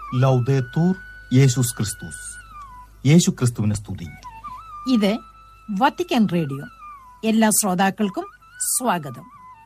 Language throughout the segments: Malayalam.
ലൗദേത്തൂർ യേശുസ് ക്രിസ്തുസ്. യേശു ക്രിസ്തുവിനെ സ്തുതി. ഇത് വത്തിക്കാൻ റേഡിയോ. എല്ലാ ശ്രോതാക്കൾക്കും സ്വാഗതം.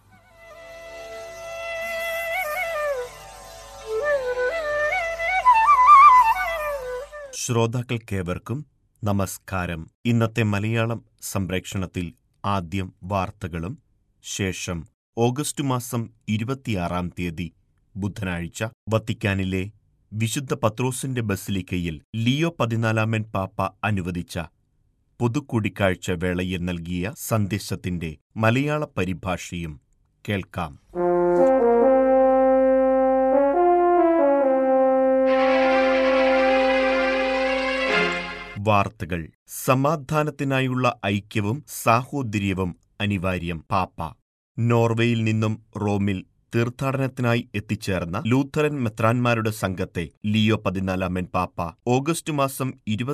ശ്രോതാക്കൾക്കേവർക്കും നമസ്കാരം. ഇന്നത്തെ മലയാളം സംപ്രേക്ഷണത്തിൽ ആദ്യം വാർത്തകളും ശേഷം ഓഗസ്റ്റ് മാസം 26 ബുധനാഴ്ച വത്തിക്കാനിലെ വിശുദ്ധ പത്രോസിന്റെ ബസിലിക്കയിൽ ലിയോ 14 പാപ്പ അനുവദിച്ച പൊതുകൂടിക്കാഴ്ച വേളയിൽ നൽകിയ സന്ദേശത്തിന്റെ മലയാള പരിഭാഷയും കേൾക്കാം. വാർത്തകൾ. സമാധാനത്തിനായുള്ള ഐക്യവും സാഹോദര്യവും അനിവാര്യം. പാപ്പ നോർവേയിൽ നിന്നും റോമിൽ തീർത്ഥാടനത്തിനായി എത്തിച്ചേർന്ന ലൂഥറൻ മെത്രാന്മാരുടെ സംഘത്തെ ലിയോ 14 പാപ്പ ഓഗസ്റ്റ് മാസം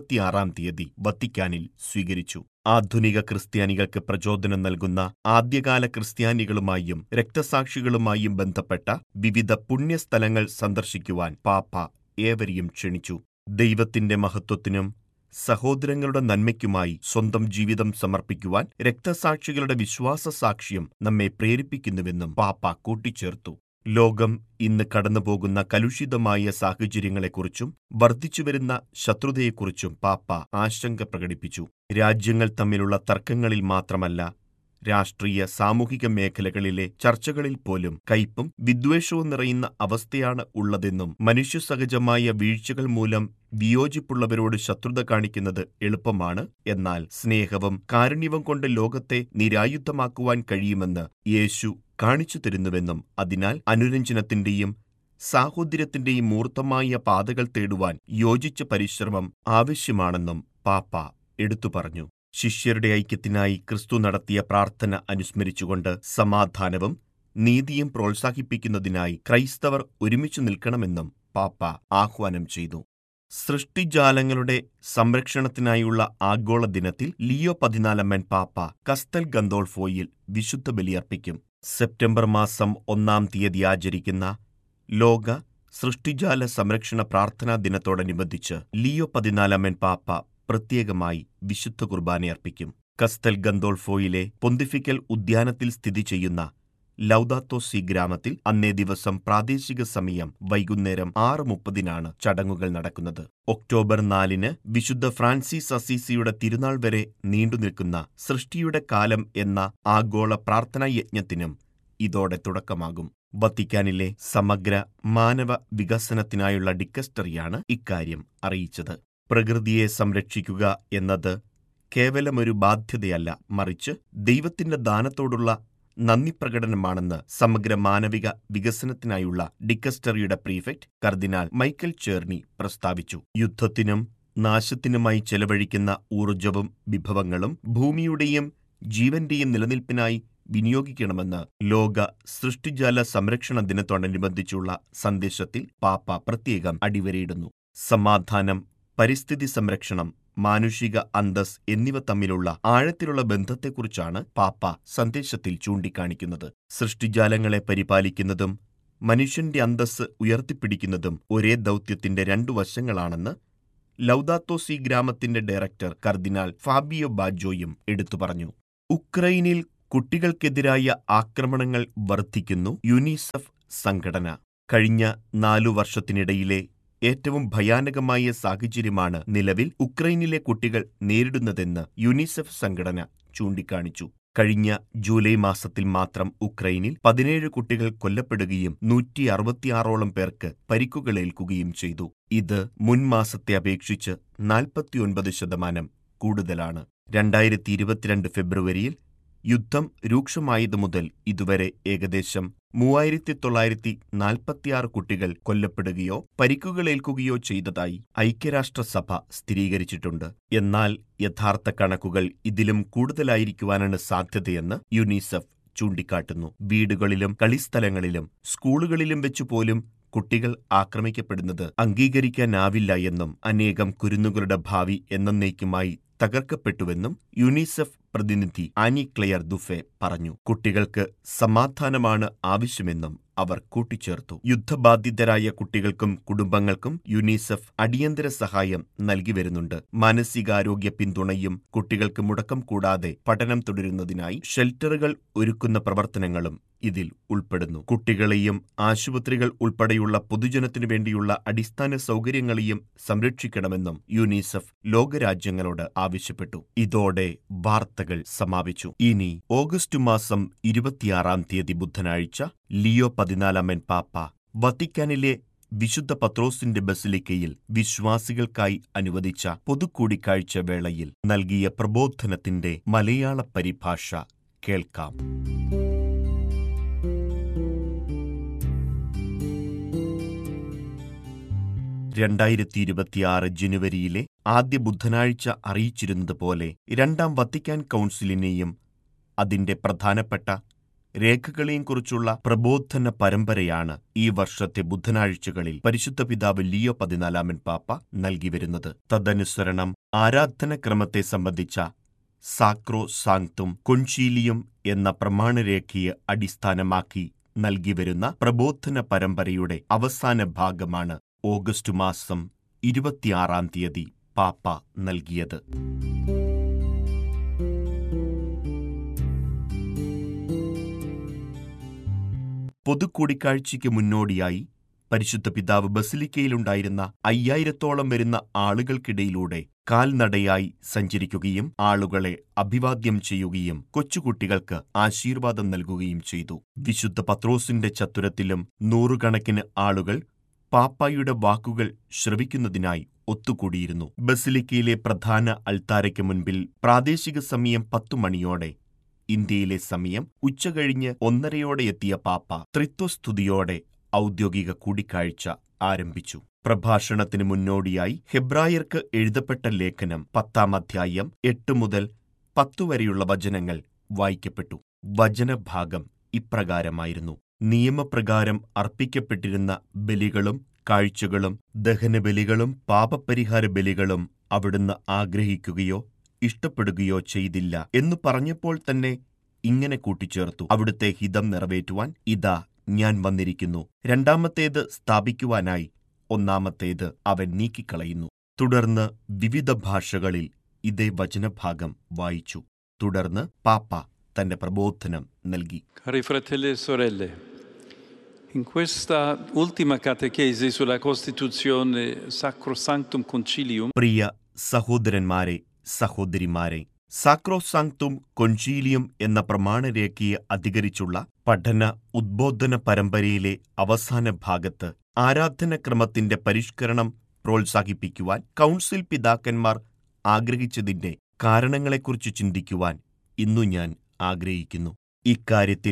26 വത്തിക്കാനിൽ സ്വീകരിച്ചു. ആധുനിക ക്രിസ്ത്യാനികൾക്ക് പ്രചോദനം നൽകുന്ന ആദ്യകാല ക്രിസ്ത്യാനികളുമായും രക്തസാക്ഷികളുമായും ബന്ധപ്പെട്ട വിവിധ പുണ്യസ്ഥലങ്ങൾ സന്ദർശിക്കുവാൻ പാപ്പ ഏവരെയും ക്ഷണിച്ചു. ദൈവത്തിന്റെ മഹത്വത്തിനും സഹോദരങ്ങളുടെ നന്മയ്ക്കുമായി സ്വന്തം ജീവിതം സമർപ്പിക്കുവാൻ രക്തസാക്ഷികളുടെ വിശ്വാസ സാക്ഷ്യം നമ്മെ പ്രേരിപ്പിക്കുന്നുവെന്നും പാപ്പ കൂട്ടിച്ചേർത്തു. ലോകം ഇന്ന് കടന്നുപോകുന്ന കലുഷിതമായ സാഹചര്യങ്ങളെക്കുറിച്ചും വർദ്ധിച്ചുവരുന്ന ശത്രുതയെക്കുറിച്ചും പാപ്പ ആശങ്ക പ്രകടിപ്പിച്ചു. രാജ്യങ്ങൾ തമ്മിലുള്ള തർക്കങ്ങളിൽ മാത്രമല്ല, രാഷ്ട്രീയ സാമൂഹിക മേഖലകളിലെ ചർച്ചകളിൽ പോലും കയ്പും വിദ്വേഷവും നിറയുന്ന അവസ്ഥയാണ് ഉള്ളതെന്നും മനുഷ്യസഹജമായ വീഴ്ചകൾ മൂലം വിയോജിപ്പുള്ളവരോട് ശത്രുത കാണിക്കുന്നത് എളുപ്പമാണ്, എന്നാൽ സ്നേഹവും കാരുണ്യവും കൊണ്ട് ലോകത്തെ നിരായുധമാക്കുവാൻ കഴിയുമെന്ന് യേശു കാണിച്ചു തരുന്നുവെന്നും അതിനാൽ അനുരഞ്ജനത്തിന്റെയും സാഹോദര്യത്തിന്റെയും മൂർത്തമായ പാതകൾ തേടുവാൻ യോജിച്ച പരിശ്രമം ആവശ്യമാണെന്നും പാപ്പ എടുത്തു പറഞ്ഞു. ശിഷ്യരുടെ ഐക്യത്തിനായി ക്രിസ്തു നടത്തിയ പ്രാർത്ഥന അനുസ്മരിച്ചുകൊണ്ട് സമാധാനവും നീതിയും പ്രോത്സാഹിപ്പിക്കുന്നതിനായി ക്രൈസ്തവർ ഒരുമിച്ചു നിൽക്കണമെന്നും പാപ്പ ആഹ്വാനം ചെയ്തു. സൃഷ്ടിജാലങ്ങളുടെ സംരക്ഷണത്തിനായുള്ള ആഗോള ദിനത്തിൽ ലിയോ 14 പാപ്പ കസ്തൽ ഗന്തോൾഫോയിൽ വിശുദ്ധ ബലിയർപ്പിക്കും. സെപ്റ്റംബർ മാസം 1 ആചരിക്കുന്ന ലോക സൃഷ്ടിജാല സംരക്ഷണ പ്രാർത്ഥനാ ദിനത്തോടനുബന്ധിച്ച് ലിയോ 14 പാപ്പ പ്രത്യേകമായി വിശുദ്ധ കുർബാനയർപ്പിക്കും. കസ്തൽ ഗന്തോൾഫോയിലെ പൊന്തിഫിക്കൽ ഉദ്യാനത്തിൽ സ്ഥിതി ചെയ്യുന്ന ലൗദാത്തോ സി ഗ്രാമത്തിൽ അന്നേ ദിവസം പ്രാദേശിക സമയം വൈകുന്നേരം 6:30 ചടങ്ങുകൾ നടക്കുന്നത്. ഒക്ടോബർ 4 വിശുദ്ധ ഫ്രാൻസിസ് അസീസിയുടെ തിരുനാൾ വരെ നീണ്ടുനിൽക്കുന്ന സൃഷ്ടിയുടെ കാലം എന്ന ആഗോള പ്രാർത്ഥനാ യജ്ഞത്തിനും ഇതോടെ തുടക്കമാകും. വത്തിക്കാനിലെ സമഗ്ര മാനവ വികസനത്തിനായുള്ള ഡിക്കസ്റ്ററിയാണ് ഇക്കാര്യം അറിയിച്ചത്. പ്രകൃതിയെ സംരക്ഷിക്കുക എന്നത് കേവലമൊരു ബാധ്യതയല്ല, മറിച്ച് ദൈവത്തിന്റെ ദാനത്തോടുള്ള നന്ദി പ്രകടനമാണെന്ന് സമഗ്ര മാനവിക വികസനത്തിനായുള്ള ഡിക്കസ്റ്ററിയുടെ പ്രീഫെക്ട് കർദിനാൾ മൈക്കൽ ചേർണി പ്രസ്താവിച്ചു. യുദ്ധത്തിനും നാശത്തിനുമായി ചെലവഴിക്കുന്ന ഊർജ്ജവും വിഭവങ്ങളും ഭൂമിയുടെയും ജീവന്റെയും നിലനിൽപ്പിനായി വിനിയോഗിക്കണമെന്ന് ലോക സൃഷ്ടിജാല സംരക്ഷണ ദിനത്തോടനുബന്ധിച്ചുള്ള സന്ദേശത്തിൽ പാപ്പ പ്രത്യേകം അടിവരയിടുന്നു. സമാധാനം, പരിസ്ഥിതി സംരക്ഷണം, മാനുഷിക അന്തസ് എന്നിവ തമ്മിലുള്ള ആഴത്തിലുള്ള ബന്ധത്തെക്കുറിച്ചാണ് പാപ്പ സന്ദേശത്തിൽ ചൂണ്ടിക്കാണിക്കുന്നത്. സൃഷ്ടിജാലങ്ങളെ പരിപാലിക്കുന്നതും മനുഷ്യന്റെ അന്തസ് ഉയർത്തിപ്പിടിക്കുന്നതും ഒരേ ദൗത്യത്തിന്റെ 2 വശങ്ങളാണെന്ന് ലൗദാത്തോ സി ഗ്രാമത്തിന്റെ ഡയറക്ടർ കർദിനാൾ ഫാബിയോ ബാജോയും എടുത്തു പറഞ്ഞു. ഉക്രൈനിൽ കുട്ടികൾക്കെതിരായ ആക്രമണങ്ങൾ വർദ്ധിക്കുന്നു. യുനിസെഫ് സംഘടന കഴിഞ്ഞ 4 വർഷത്തിനിടയിലെ ഏറ്റവും ഭയാനകമായ സാഹചര്യമാണ് നിലവിൽ ഉക്രൈനിലെ കുട്ടികൾ നേരിടുന്നതെന്ന് യുനിസെഫ് സംഘടന ചൂണ്ടിക്കാണിച്ചു. കഴിഞ്ഞ ജൂലൈ മാസത്തിൽ മാത്രം ഉക്രൈനിൽ 17 കുട്ടികൾ കൊല്ലപ്പെടുകയും 166ഓളം പേർക്ക് പരിക്കുകളേൽക്കുകയും ചെയ്തു. ഇത് മുൻ മാസത്തെ അപേക്ഷിച്ച് 49% കൂടുതലാണ്. 2022 ഫെബ്രുവരിയിൽ യുദ്ധം രൂക്ഷമായതു മുതൽ ഇതുവരെ ഏകദേശം 3946 കുട്ടികൾ കൊല്ലപ്പെടുകയോ പരിക്കുകളേൽക്കുകയോ ചെയ്തതായി ഐക്യരാഷ്ട്രസഭ സ്ഥിരീകരിച്ചിട്ടുണ്ട്. എന്നാൽ യഥാർത്ഥ കണക്കുകൾ ഇതിലും കൂടുതലായിരിക്കുവാനാണ് സാധ്യതയെന്ന് യുനിസെഫ് ചൂണ്ടിക്കാട്ടുന്നു. വീടുകളിലും കളിസ്ഥലങ്ങളിലും സ്കൂളുകളിലും വെച്ചുപോലും കുട്ടികൾ ആക്രമിക്കപ്പെടുന്നത് അംഗീകരിക്കാനാവില്ല എന്നും അനേകം കുരുന്നുകളുടെ ഭാവി എന്നേക്കുമായി തകർക്കപ്പെട്ടുവെന്നും യുനിസെഫ് പ്രതിനിധി ആനി ക്ലെയർ ദുഫെ പറഞ്ഞു. കുട്ടികൾക്ക് സമാധാനമാണ് ആവശ്യമെന്നും അവർ കൂട്ടിച്ചേർത്തു. യുദ്ധബാധിതരായ കുട്ടികൾക്കും കുടുംബങ്ങൾക്കും യുനിസെഫ് അടിയന്തര സഹായം നൽകി വരുന്നുണ്ട്. മാനസികാരോഗ്യ പിന്തുണയും കുട്ടികൾക്ക് മുടക്കം കൂടാതെ പഠനം തുടരുന്നതിനായി ഷെൽട്ടറുകൾ ഒരുക്കുന്ന പ്രവർത്തനങ്ങളും ഇതിൽ ഉൾപ്പെടുന്നു. കുട്ടികളെയും ആശുപത്രികൾ ഉൾപ്പെടെയുള്ള പൊതുജനത്തിനു വേണ്ടിയുള്ള അടിസ്ഥാന സൗകര്യങ്ങളെയും സംരക്ഷിക്കണമെന്നും യുനിസെഫ് ലോകരാജ്യങ്ങളോട് ആവശ്യപ്പെട്ടു. ഇതോടെ വാർത്തകൾ സമാപിച്ചു. ഇനി ഓഗസ്റ്റ് മാസം 26 ബുധനാഴ്ച ലിയോ 14 പാപ്പ വത്തിക്കാനിലെ വിശുദ്ധ പത്രോസിന്റെ ബസിലിക്കയിൽ വിശ്വാസികൾക്കായി അനുവദിച്ച പൊതുകൂടിക്കാഴ്ച വേളയിൽ നൽകിയ പ്രബോധനത്തിന്റെ മലയാള പരിഭാഷ കേൾക്കാം. 2026 ജനുവരിയിലെ ആദ്യ ബുധനാഴ്ച അറിയിച്ചിരുന്നതുപോലെ രണ്ടാം വത്തിക്കാൻ കൗൺസിലിനെയും അതിന്റെ പ്രധാനപ്പെട്ട രേഖകളെയും കുറിച്ചുള്ള പ്രബോധന പരമ്പരയാണ് ഈ വർഷത്തെ ബുധനാഴ്ചകളിൽ പരിശുദ്ധ പിതാവ് ലിയോ 14 പാപ്പ നൽകിവരുന്നത്. തദനുസരണം ആരാധനക്രമത്തെ സംബന്ധിച്ച സാക്രോ സാങ്ക്തും കൊൻചീലിയും എന്ന പ്രമാണരേഖയെ അടിസ്ഥാനമാക്കി നൽകിവരുന്ന പ്രബോധന പരമ്പരയുടെ അവസാന ഭാഗമാണ് ഓഗസ്റ്റ് മാസം 26 പാപ്പ നൽകിയത്. പൊതുകൂടിക്കാഴ്ചയ്ക്ക് മുന്നോടിയായി പരിശുദ്ധ പിതാവ് ബസിലിക്കയിലുണ്ടായിരുന്ന 5000-ഓളം വരുന്ന ആളുകൾക്കിടയിലൂടെ കാൽനടയായി സഞ്ചരിക്കുകയും ആളുകളെ അഭിവാദ്യം ചെയ്യുകയും കൊച്ചുകുട്ടികൾക്ക് ആശീർവാദം നൽകുകയും ചെയ്തു. വിശുദ്ധ പത്രോസിന്റെ ചത്തുരത്തിലും നൂറുകണക്കിന് ആളുകൾ പാപ്പായുടെ വാക്കുകൾ ശ്രവിക്കുന്നതിനായി ഒത്തുകൂടിയിരുന്നു. ബസിലിക്കയിലെ പ്രധാന അൾത്താരയ്ക്ക് മുൻപിൽ പ്രാദേശിക സമയം 10 മണിയോടെ, ഇന്ത്യയിലെ സമയം ഉച്ചകഴിഞ്ഞ് 1:30 എത്തിയ പാപ്പ ത്രിത്വസ്തുതിയോടെ ഔദ്യോഗിക കൂടിക്കാഴ്ച ആരംഭിച്ചു. പ്രഭാഷണത്തിന് മുന്നോടിയായി ഹെബ്രായർക്ക് എഴുതപ്പെട്ട ലേഖനം 10-ാം അധ്യായം 8 മുതൽ 10 വരെയുള്ള വചനങ്ങൾ വായിക്കപ്പെട്ടു. വചനഭാഗം ഇപ്രകാരമായിരുന്നു: നിയമപ്രകാരം അർപ്പിക്കപ്പെട്ടിരുന്ന ബലികളും കാഴ്ചകളും ദഹനബലികളും പാപപരിഹാര ബലികളും അവിടുന്ന് ആഗ്രഹിക്കുകയോ ഇഷ്ടപ്പെടുകയോ ചെയ്തില്ല എന്നു പറഞ്ഞപ്പോൾ തന്നെ ഇങ്ങനെ കൂട്ടിച്ചേർത്തു: അവിടുത്തെ ഹിതം നിറവേറ്റുവാൻ ഇതാ ഞാൻ വന്നിരിക്കുന്നു. രണ്ടാമത്തേത് സ്ഥാപിക്കുവാനായി ഒന്നാമത്തേത് അവൻ നീക്കിക്കളയുന്നു. തുടർന്ന് വിവിധ ഭാഷകളിൽ ഇതേ വചനഭാഗം വായിച്ചു. തുടർന്ന് പാപ്പ തന്റെ പ്രബോധനം നൽകി. Cari fratelli e sorelle, in questa ultima catechesi sulla Costituzione Sacrosanctum Concilium, പ്രിയ സഹോദരന്മാരെ, സഹോദരിമാരെ, സാക്രോസാങ്ക്തും കൊൻചീലിയം എന്ന പ്രമാണരേഖയെ അധികരിച്ചുള്ള പഠന ഉദ്ബോധന പരമ്പരയിലെ അവസാന ഭാഗത്ത് ആരാധനക്രമത്തിന്റെ പരിഷ്കരണം പ്രോത്സാഹിപ്പിക്കുവാൻ കൗൺസിൽ പിതാക്കന്മാർ ആഗ്രഹിച്ചതിന്റെ കാരണങ്ങളെക്കുറിച്ച് ചിന്തിക്കുവാൻ ഇന്നു ഞാൻ ആഗ്രഹിക്കുന്നു. ഇക്കാര്യത്തിൽ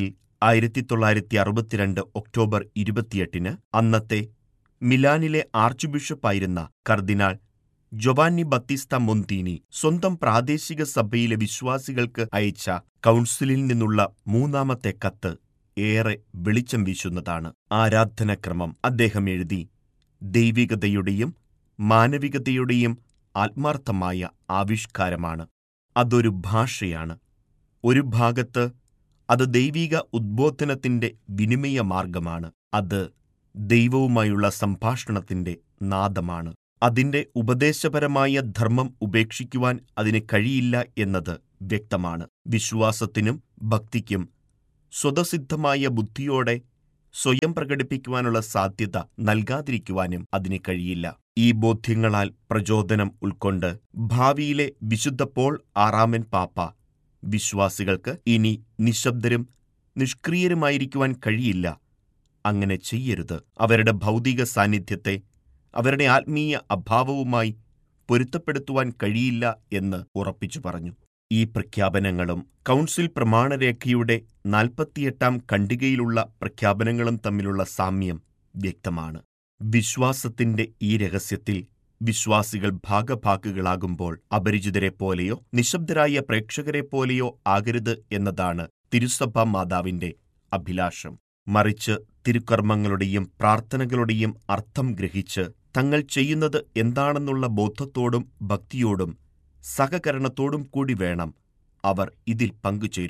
1962 ഒക്ടോബർ 28 അന്നത്തെ മിലാനിലെ ആർച്ച് ബിഷപ്പായിരുന്ന കർദിനാൾ ജൊവാന്നി ബത്തിസ്ത മൊന്തീനി സ്വന്തം പ്രാദേശിക സഭയിലെ വിശ്വാസികൾക്ക് അയച്ച കൗൺസിലിൽ നിന്നുള്ള 3-ാമത്തെ കത്ത് ഏറെ വെളിച്ചം വീശുന്നതാണ്. ആരാധനക്രമം, അദ്ദേഹം എഴുതി, ദൈവികതയുടെയും മാനവികതയുടെയും ആത്മാർത്ഥമായ ആവിഷ്കാരമാണ്. അതൊരു ഭാഷയാണ്. ഒരു ഭാഗത്ത് അത് ദൈവിക ഉദ്ബോധനത്തിന്റെ വിനിമയ മാർഗമാണ്. അത് ദൈവവുമായുള്ള സംഭാഷണത്തിന്റെ നാദമാണ്. അതിന്റെ ഉപദേശപരമായ ധർമ്മം ഉപേക്ഷിക്കുവാൻ അതിന് കഴിയില്ല എന്നത് വ്യക്തമാണ്. വിശ്വാസത്തിനും ഭക്തിക്കും സ്വതസിദ്ധമായ ബുദ്ധിയോടെ സ്വയം പ്രകടിപ്പിക്കുവാനുള്ള സാധ്യത നൽകാതിരിക്കുവാനും അതിന് കഴിയില്ല. ഈ ബോധ്യങ്ങളാൽ പ്രചോദനം ഉൾക്കൊണ്ട് ഭാവിയിലെ വിശുദ്ധ പോൾ 6-ാമൻ പാപ്പ വിശ്വാസികൾക്ക് ഇനി നിശബ്ദരും നിഷ്ക്രിയരുമായിരിക്കുവാൻ കഴിയില്ല. അങ്ങനെ ചെയ്യരുത്. അവരുടെ ഭൗതിക സാന്നിധ്യത്തെ അവരുടെ ആത്മീയ അഭാവവുമായി പൊരുത്തപ്പെടുത്തുവാൻ കഴിയില്ല എന്ന് ഉറപ്പിച്ചു പറഞ്ഞു. ഈ പ്രഖ്യാപനങ്ങളും കൗൺസിൽ പ്രമാണരേഖയുടെ 48-ാം ഖണ്ഡികയിലുള്ള പ്രഖ്യാപനങ്ങളും തമ്മിലുള്ള സാമ്യം വ്യക്തമാണ്. വിശ്വാസത്തിന്റെ ഈ രഹസ്യത്തിൽ വിശ്വാസികൾ ഭാഗഭാക്കുകളാകുമ്പോൾ അപരിചിതരെപ്പോലെയോ നിശബ്ദരായ പ്രേക്ഷകരെപ്പോലെയോ ആകരുത് എന്നതാണ് തിരുസഭാ മാതാവിന്റെ അഭിലാഷം. മറിച്ച് തിരുക്കർമ്മങ്ങളുടെയും പ്രാർത്ഥനകളുടെയും അർത്ഥം ഗ്രഹിച്ച് തങ്ങൾ ചെയ്യുന്നത് എന്താണെന്നുള്ള ബോധത്തോടും ഭക്തിയോടും സഹകരണത്തോടും കൂടി വേണം അവർ ഇതിൽ പങ്കുചേരുവാൻ.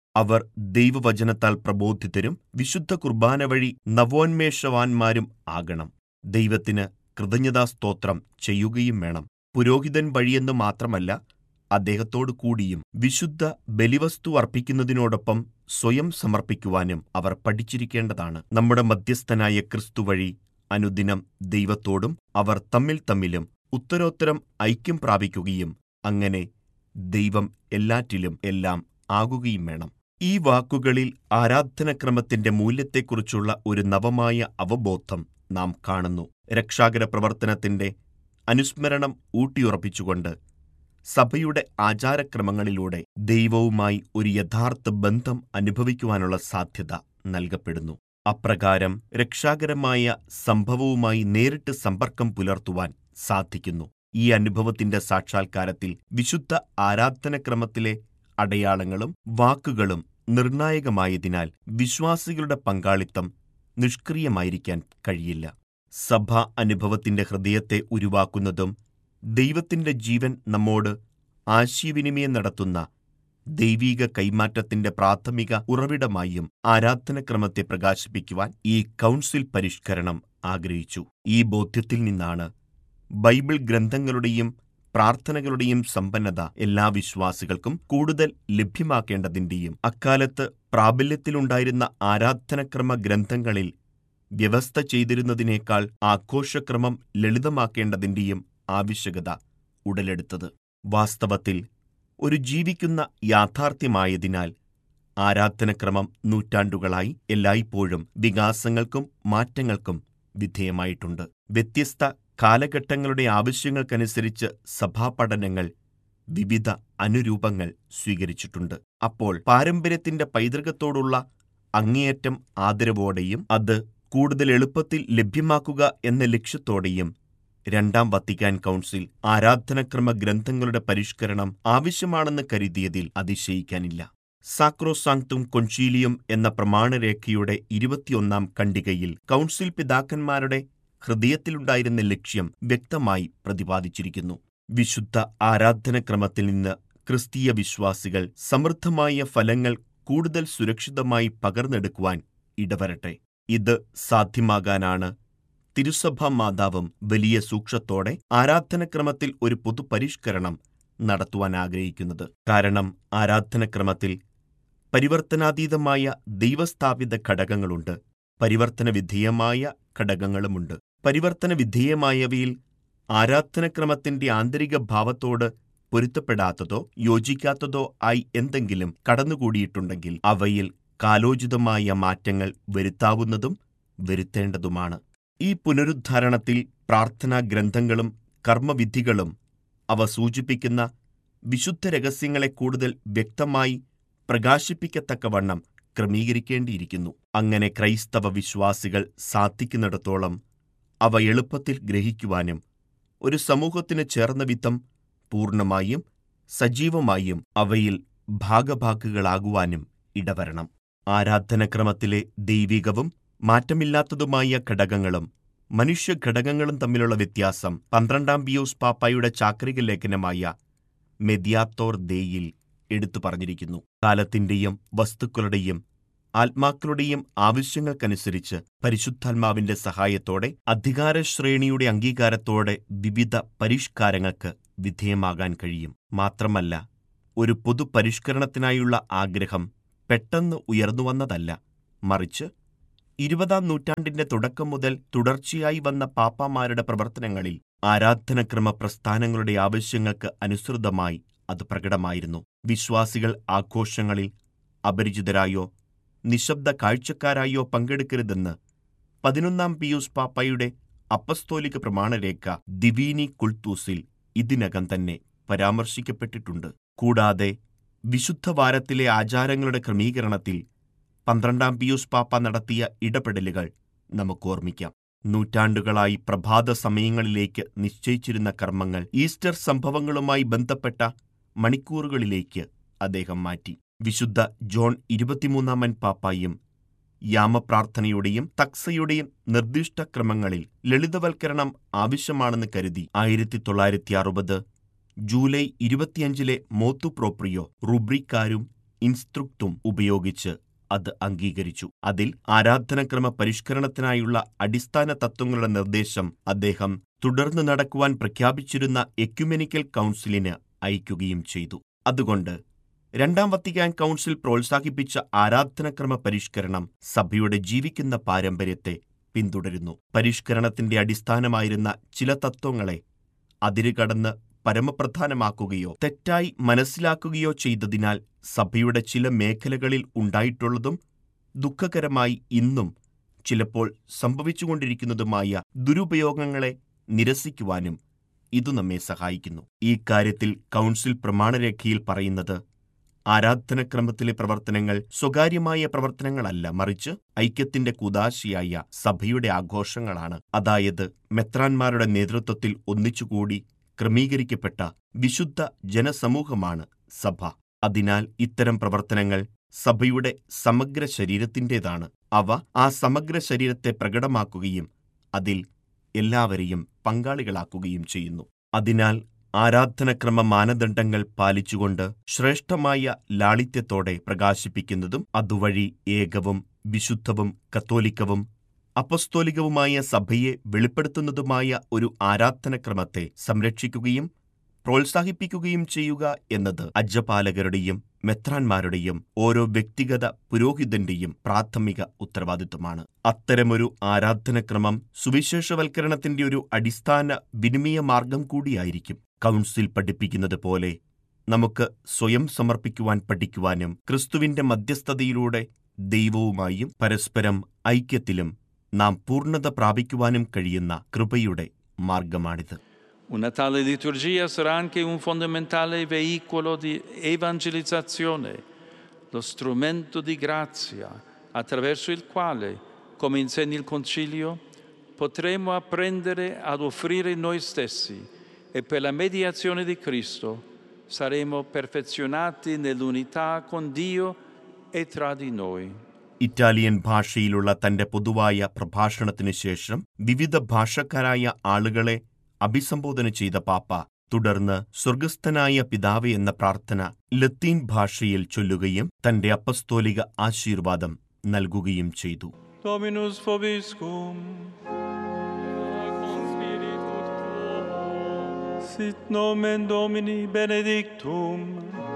അവർ ദൈവവചനത്താൽ പ്രബോധിതരും വിശുദ്ധ കുർബാന വഴി നവോന്മേഷവാന്മാരും ആകണം. ദൈവത്തിന് കൃതജ്ഞതാസ്തോത്രം ചെയ്യുകയും വേണം. പുരോഹിതൻ വഴിയെന്നു മാത്രമല്ല, അദ്ദേഹത്തോടു കൂടിയും വിശുദ്ധ ബലിവസ്തു അർപ്പിക്കുന്നതിനോടൊപ്പം സ്വയം സമർപ്പിക്കുവാനും അവർ പഠിച്ചിരിക്കേണ്ടതാണ്. നമ്മുടെ മധ്യസ്ഥനായ ക്രിസ്തു വഴി അനുദിനം ദൈവത്തോടും അവർ തമ്മിലും ഉത്തരോത്തരം ഐക്യം പ്രാപിക്കുകയും അങ്ങനെ ദൈവം എല്ലാറ്റിലും എല്ലാം ആകുകയും വേണം. ഈ വാക്കുകളിൽ ആരാധനക്രമത്തിന്റെ മൂല്യത്തെക്കുറിച്ചുള്ള ഒരു നവമായ അവബോധം നാം കാണുന്നു. രക്ഷാകര പ്രവർത്തനത്തിന്റെ അനുസ്മരണം ഊട്ടിയുറപ്പിച്ചുകൊണ്ട് സഭയുടെ ആചാരക്രമങ്ങളിലൂടെ ദൈവവുമായി ഒരു യഥാർത്ഥ ബന്ധം അനുഭവിക്കുവാനുള്ള സാധ്യത നൽകപ്പെടുന്നു. അപ്രകാരം രക്ഷാകരമായ സംഭവവുമായി നേരിട്ട് സമ്പർക്കം പുലർത്തുവാൻ സാധിക്കുന്നു. ഈ അനുഭവത്തിന്റെ സാക്ഷാത്കാരത്തിൽ വിശുദ്ധ ആരാധനക്രമത്തിലെ അടയാളങ്ങളും വാക്കുകളും നിർണായകമായതിനാൽ വിശ്വാസികളുടെ പങ്കാളിത്തം നിഷ്ക്രിയമായിരിക്കാൻ കഴിയില്ല. സഭാ അനുഭവത്തിന്റെ ഹൃദയത്തെ ഉരുവാക്കുന്നതും ദൈവത്തിന്റെ ജീവൻ നമ്മോട് ആശയവിനിമയം നടത്തുന്ന ദൈവീക കൈമാറ്റത്തിന്റെ പ്രാഥമിക ഉറവിടമായും ആരാധനക്രമത്തെ പ്രകാശിപ്പിക്കുവാൻ ഈ കൗൺസിൽ പരിഷ്കരണം ആഗ്രഹിച്ചു. ഈ ബോധ്യത്തിൽ നിന്നാണ് ബൈബിൾ ഗ്രന്ഥങ്ങളുടെയും പ്രാർത്ഥനകളുടെയും സമ്പന്നത എല്ലാ വിശ്വാസികൾക്കും കൂടുതൽ ലഭ്യമാക്കേണ്ടതിന്റെയും അക്കാലത്ത് പ്രാബല്യത്തിലുണ്ടായിരുന്ന ആരാധനക്രമ ഗ്രന്ഥങ്ങളിൽ വ്യവസ്ഥ ചെയ്തിരുന്നതിനേക്കാൾ ആഘോഷക്രമം ലളിതമാക്കേണ്ടതിന്റെയും ആവശ്യകത ഉടലെടുത്തത്. വാസ്തവത്തിൽ ഒരു ജീവിക്കുന്ന യാഥാർത്ഥ്യമായതിനാൽ ആരാധനക്രമം നൂറ്റാണ്ടുകളായി എല്ലായ്പ്പോഴും വികാസങ്ങൾക്കും മാറ്റങ്ങൾക്കും വിധേയമായിട്ടുണ്ട്. വ്യത്യസ്ത കാലഘട്ടങ്ങളുടെ ആവശ്യങ്ങൾക്കനുസരിച്ച് സഭാപഠനങ്ങൾ വിവിധ അനുരൂപങ്ങൾ സ്വീകരിച്ചിട്ടുണ്ട്. അപ്പോൾ പാരമ്പര്യത്തിന്റെ പൈതൃകത്തോടുള്ള അങ്ങേയറ്റം ആദരവോടെയും അത് കൂടുതൽ എളുപ്പത്തിൽ ലഭ്യമാക്കുക എന്ന ലക്ഷ്യത്തോടെയും രണ്ടാം വത്തിക്കാൻ കൗൺസിൽ ആരാധനക്രമ ഗ്രന്ഥങ്ങളുടെ പരിഷ്കരണം ആവശ്യമാണെന്ന് കരുതിയതിൽ അതിശയിക്കാനില്ല. സാക്രോസാങ്ക്തും കൊൻചീലിയം എന്ന പ്രമാണരേഖയുടെ 21-ാം ഖണ്ഡികയിൽ കൗൺസിൽ പിതാക്കന്മാരുടെ ഹൃദയത്തിലുണ്ടായിരുന്ന ലക്ഷ്യം വ്യക്തമായി പ്രതിപാദിച്ചിരിക്കുന്നു. വിശുദ്ധ ആരാധനക്രമത്തിൽ നിന്ന് ക്രിസ്തീയ വിശ്വാസികൾ സമൃദ്ധമായ ഫലങ്ങൾ കൂടുതൽ സുരക്ഷിതമായി പകർന്നെടുക്കുവാൻ ഇടവരട്ടെ. ഇത് സാധ്യമാകാനാണ് തിരുസഭാ മാതാവും വലിയ സൂക്ഷ്മത്തോടെ ആരാധനക്രമത്തിൽ ഒരു പൊതുപരിഷ്കരണം നടത്തുവാൻ ആഗ്രഹിക്കുന്നത്. കാരണം ആരാധനക്രമത്തിൽ പരിവർത്തനാതീതമായ ദൈവസ്ഥാപിത ഘടകങ്ങളുണ്ട്, പരിവർത്തനവിധേയമായ ഘടകങ്ങളുമുണ്ട്. പരിവർത്തനവിധേയമായവയിൽ ആരാധനക്രമത്തിന്റെ ആന്തരിക ഭാവത്തോട് പൊരുത്തപ്പെടാത്തതോ യോജിക്കാത്തതോ ആയി എന്തെങ്കിലും കടന്നുകൂടിയിട്ടുണ്ടെങ്കിൽ അവയിൽ കാലോചിതമായ മാറ്റങ്ങൾ വരുത്താവുന്നതും വരുത്തേണ്ടതുമാണ്. ഈ പുനരുദ്ധാരണത്തിൽ പ്രാർത്ഥനാ ഗ്രന്ഥങ്ങളും കർമ്മവിധികളും അവ സൂചിപ്പിക്കുന്ന വിശുദ്ധ രഹസ്യങ്ങളെ കൂടുതൽ വ്യക്തമായി പ്രകാശിപ്പിക്കത്തക്കവണ്ണം ക്രമീകരിക്കേണ്ടിയിരിക്കുന്നു. അങ്ങനെ ക്രൈസ്തവ വിശ്വാസികൾ സാധിക്കുന്നിടത്തോളം അവ എളുപ്പത്തിൽ ഗ്രഹിക്കുവാനും ഒരു സമൂഹത്തിന് ചേർന്ന വിധം പൂർണ്ണമായും സജീവമായും അവയിൽ ഭാഗഭാക്കുകളാകുവാനും ഇടവരണം. ആരാധനക്രമത്തിലെ ദൈവികവും മാറ്റമില്ലാത്തതുമായ ഘടകങ്ങളും മനുഷ്യഘടകങ്ങളും തമ്മിലുള്ള വ്യത്യാസം 12-ാം പിയൂസ് പാപ്പായുടെ ചാക്രിക ലേഖനമായ മെദിയാത്തോർ ദേയിൽ എടുത്തു പറഞ്ഞിരിക്കുന്നു. കാലത്തിന്റെയും വസ്തുക്കളുടെയും ആത്മാക്കളുടെയും ആവശ്യങ്ങൾക്കനുസരിച്ച് പരിശുദ്ധാത്മാവിന്റെ സഹായത്തോടെ അധികാരശ്രേണിയുടെ അംഗീകാരത്തോടെ വിവിധ പരിഷ്കാരങ്ങൾക്ക് വിധേയമാകാൻ കഴിയും. മാത്രമല്ല, ഒരു പൊതുപരിഷ്കരണത്തിനായുള്ള ആഗ്രഹം പെട്ടെന്ന് ഉയർന്നുവന്നതല്ല, മറിച്ച് 20-ാം നൂറ്റാണ്ടിന്റെ തുടക്കം മുതൽ തുടർച്ചയായി വന്ന പാപ്പാമാരുടെ പ്രവർത്തനങ്ങളിൽ ആരാധനക്രമ പ്രസ്ഥാനങ്ങളുടെ ആവശ്യങ്ങൾക്ക് അനുസൃതമായി അത് പ്രകടമായിരുന്നു. വിശ്വാസികൾ ആഘോഷങ്ങളിൽ അപരിചിതരായോ നിശബ്ദ കാഴ്ചക്കാരായോ പങ്കെടുക്കരുതെന്ന് 11-ാം പിയൂസ് പാപ്പായുടെ അപ്പസ്തോലിക പ്രമാണരേഖ ദിവീനി കുൾത്തൂസിൽ ഇതിനകം തന്നെ പരാമർശിക്കപ്പെട്ടിട്ടുണ്ട്. കൂടാതെ വിശുദ്ധവാരത്തിലെ ആചാരങ്ങളുടെ ക്രമീകരണത്തിൽ 12-ാം പിയൂസ് പാപ്പ നടത്തിയ ഇടപെടലുകൾ നമുക്ക് ഓർമ്മിക്കാം. നൂറ്റാണ്ടുകളായി പ്രഭാത സമയങ്ങളിലേക്ക് നിശ്ചയിച്ചിരുന്ന കർമ്മങ്ങൾ ഈസ്റ്റർ സംഭവങ്ങളുമായി ബന്ധപ്പെട്ട മണിക്കൂറുകളിലേക്ക് അദ്ദേഹം മാറ്റി. വിശുദ്ധ ജോൺ 23-ാമൻ പാപ്പായും യാമപ്രാർത്ഥനയുടെയും തക്സയുടെയും നിർദ്ദിഷ്ട ക്രമങ്ങളിൽ ലളിതവൽക്കരണം ആവശ്യമാണെന്ന് കരുതി 1960 ജൂലൈ 25 മോത്തു പ്രോപ്രിയോ റുബ്രിക്കാരും ഇൻസ്ട്രുക്തും ഉപയോഗിച്ച് അത് അംഗീകരിച്ചു. അതിൽ ആരാധനക്രമ പരിഷ്കരണത്തിനായുള്ള അടിസ്ഥാന തത്വങ്ങളുടെ നിർദ്ദേശം അദ്ദേഹം തുടർന്ന് നടക്കുവാൻ പ്രഖ്യാപിച്ചിരുന്ന എക്യുമെനിക്കൽ കൗൺസിലിന് അയക്കുകയും ചെയ്തു. അതുകൊണ്ട് രണ്ടാം വത്തിക്കാൻ കൗൺസിൽ പ്രോത്സാഹിപ്പിച്ച ആരാധനക്രമ പരിഷ്കരണം സഭയുടെ ജീവിക്കുന്ന പാരമ്പര്യത്തെ പിന്തുടരുന്നു. പരിഷ്കരണത്തിന്റെ അടിസ്ഥാനമായിരുന്ന ചില തത്വങ്ങളെ അതിരുകടന്ന് പരമപ്രധാനമാക്കുകയോ തെറ്റായി മനസ്സിലാക്കുകയോ ചെയ്തതിനാൽ സഭയുടെ ചില മേഖലകളിൽ ഉണ്ടായിട്ടുള്ളതും ദുഃഖകരമായി ഇന്നും ചിലപ്പോൾ സംഭവിച്ചുകൊണ്ടിരിക്കുന്നതുമായ ദുരുപയോഗങ്ങളെ നിരസിക്കുവാനും ഇതു നമ്മെ സഹായിക്കുന്നു. ഈ കാര്യത്തിൽ കൗൺസിൽ പ്രമാണരേഖയിൽ പറയുന്നത് ആരാധനക്രമത്തിലെ പ്രവർത്തനങ്ങൾ സ്വകാര്യമായ പ്രവർത്തനങ്ങളല്ല, മറിച്ച് ഐക്യത്തിന്റെ കൂദാശയായ സഭയുടെ ആഘോഷങ്ങളാണ്. അതായത് മെത്രാന്മാരുടെ നേതൃത്വത്തിൽ ഒന്നിച്ചുകൂടി ക്രമീകരിക്കപ്പെട്ട വിശുദ്ധ ജനസമൂഹമാണ് സഭ. അതിനാൽ ഇത്തരം പ്രവർത്തനങ്ങൾ സഭയുടെ സമഗ്ര ശരീരത്തിൻ്റെതാണ്. അവ ആ സമഗ്ര ശരീരത്തെ പ്രകടമാക്കുകയും അതിൽ എല്ലാവരെയും പങ്കാളികളാക്കുകയും ചെയ്യുന്നു. അതിനാൽ ആരാധനക്രമ മാനദണ്ഡങ്ങൾ പാലിച്ചുകൊണ്ട് ശ്രേഷ്ഠമായ ലാളിത്യത്തോടെ പ്രകാശിപ്പിക്കുന്നതും അതുവഴി ഏകവും വിശുദ്ധവും കത്തോലിക്കവും അപ്പസ്തോലികവുമായ സഭയെ വെളിപ്പെടുത്തുന്നതുമായ ഒരു ആരാധനക്രമത്തെ സംരക്ഷിക്കുകയും പ്രോത്സാഹിപ്പിക്കുകയും ചെയ്യുക എന്നത് അജപാലകരുടെയും മെത്രാന്മാരുടെയും ഓരോ വ്യക്തിഗത പുരോഹിതന്റെയും പ്രാഥമിക ഉത്തരവാദിത്വമാണ്. അത്തരമൊരു ആരാധനക്രമം സുവിശേഷവൽക്കരണത്തിന്റെ ഒരു അടിസ്ഥാന വിനിമയ മാർഗം കൂടിയായിരിക്കും. കൗൺസിൽ പഠിപ്പിക്കുന്നത് പോലെ നമുക്ക് സ്വയം സമർപ്പിക്കുവാൻ പഠിക്കുവാനും ക്രിസ്തുവിന്റെ മധ്യസ്ഥതയിലൂടെ ദൈവവുമായും പരസ്പരം ഐക്യത്തിലും നാം പൂർണ്ണത പ്രാപിക്കുവാനും കഴിയുന്ന കൃപയുടെ മാർഗമാണിത്. Una tale liturgia sarà anche un fondamentale veicolo di evangelizzazione, lo strumento di grazia attraverso il quale, come insegna il Concilio, potremo apprendere ad offrire noi stessi e per la mediazione di Cristo saremo perfezionati nell'unità con Dio e tra di noi. Italian ഭാഷയിലുള്ള തന്റെ പൊതുവായ പ്രഭാഷണത്തിനു ശേഷം വിവിധ ഭാഷക്കാരായ ആളുകളെ അഭിസംബോധന ചെയ്ത പാപ്പ തുടർന്ന് സ്വർഗസ്ഥനായ പിതാവേ എന്ന പ്രാർത്ഥന ലത്തീൻ ഭാഷയിൽ ചൊല്ലുകയും തന്റെ അപ്പസ്തോലിക ആശീർവാദം നൽകുകയും ചെയ്തു. Dominus vobiscum. Sit nomen Domini benedictum.